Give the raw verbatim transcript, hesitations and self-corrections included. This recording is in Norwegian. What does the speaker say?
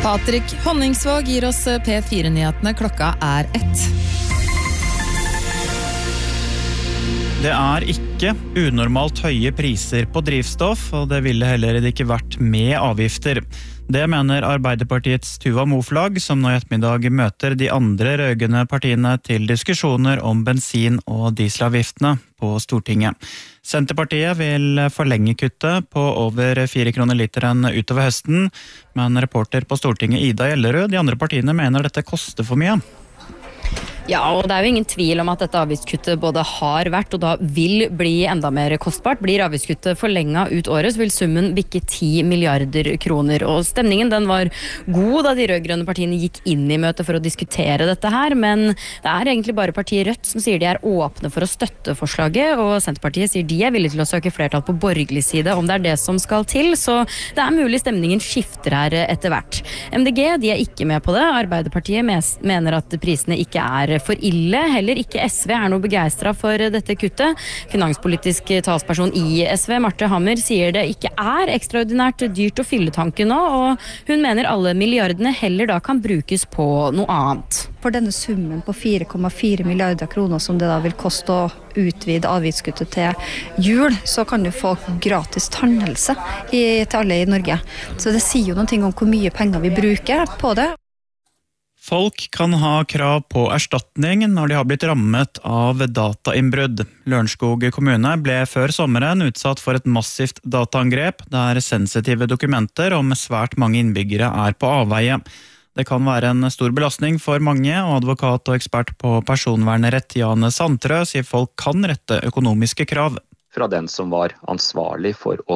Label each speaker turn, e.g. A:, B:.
A: Patrik Honningsvåg gir oss P fire-nyhetene. Klokka er ett.
B: Det er ikke unormalt høye priser på drivstoff, og det ville heller ikke vært med avgifter. Det mener Arbeiderpartiets Tuva Moflag, som nå i ettermiddag møter de andre rødgrønne partiene til diskusjoner om bensin- og dieselavgiftene på Stortinget. Senterpartiet vil forlenge kuttet på over fire kroner literen utover høsten, men reporter på Stortinget Ida Gjellerød, de andre partiene mener dette koster for mye.
C: Ja, og det er jo ingen tvil om at dette avgiftskuttet både har vært og da vil bli enda mer kostbart. Blir avgiftskuttet forlenget ut året, så vil summen bikke ti milliarder kroner. Og stemningen den var god da de rødgrønne partiene gikk inn i møtet for å diskutere dette her, men det er egentlig bare partiet Rødt som sier de er åpne for å støtte forslaget, og Senterpartiet sier de er villige til å søke flertall på borgerlig side om det er det som skal til, så det er mulig stemningen skifter her etter hvert. M D G de er ikke med på det. Arbeiderpartiet mener at prisene ikke er for ille. Heller ikke S V er noe begeistret for dette kuttet. Finanspolitisk talsperson i S V, Marte Hammer, sier det ikke er ekstraordinært dyrt å fylle tanken nå, og hun mener alle milliardene heller da kan brukes på noe annet.
D: For denne summen på fire komma fire milliarder kroner som det da vil koste å utvide avgiftskuttet til jul, så kan du få gratis tannhelse i, til alle i Norge. Så det sier jo noe om hvor mye penger vi bruker på det.
B: Folk kan ha krav på erstatning når de har blitt rammet av datainnbrudd. Lørenskog kommune ble før sommeren utsatt for et massivt dataangrep, der sensitive dokumenter om svært mange innbyggere er på avveie. Det kan være en stor belastning for mange, og advokat og ekspert på personvernrett Jane Sandtrø sier folk kan rette økonomiske krav.
E: Fra den som var ansvarlig for å